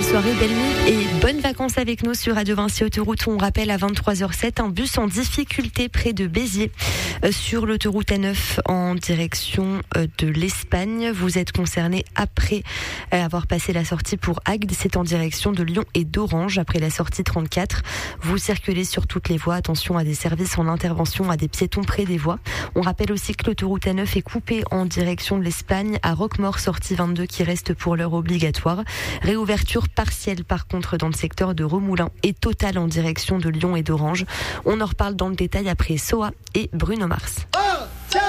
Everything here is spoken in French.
belle soirée, belle nuit et bonnes vacances avec nous sur Radio Vinci Autoroute. On rappelle à 23h07 un bus en difficulté près de Béziers sur l'autoroute A9 en direction de l'Espagne. Vous êtes concerné après avoir passé la sortie pour Agde. C'est en direction de Lyon et d'Orange après la sortie 34. Vous circulez sur toutes les voies. Attention à des services en intervention à des piétons près des voies. On rappelle aussi que l'autoroute A9 est coupée en direction de l'Espagne à Roquemort, sortie 22 qui reste pour l'heure obligatoire. Réouverture partielle par contre dans le secteur de Remoulins et totale en direction de Lyon et d'Orange. On en reparle dans le détail après Soa et Bruno Mars.